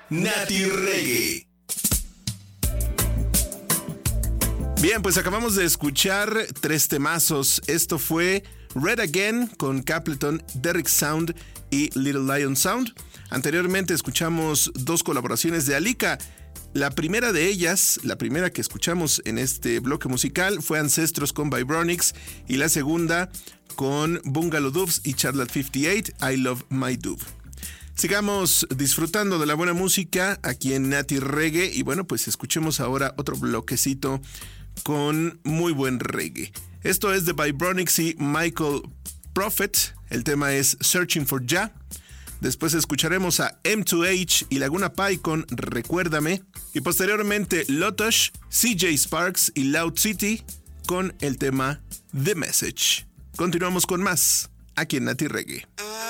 Nati Reggae. Bien, pues acabamos de escuchar 3 temazos. Esto fue Red Again con Capleton, Derrick Sound y Little Lion Sound. Anteriormente escuchamos 2 colaboraciones de Alika. La primera de ellas, la primera que escuchamos en este bloque musical, fue Ancestros con Vibronics, y la segunda con Bungalow Doves y Charlotte 58, I Love My Dove. Sigamos disfrutando de la buena música aquí en Nati Reggae, y bueno, pues escuchemos ahora otro bloquecito con muy buen reggae. Esto es de Vibronics y Michael Prophet. El tema es Searching for Jah. Después escucharemos a M2H y Laguna Pai con Recuérdame. Y posteriormente Lotosh, CJ Sparks y Loud City con el tema The Message. Continuamos con más aquí en Nati Reggae.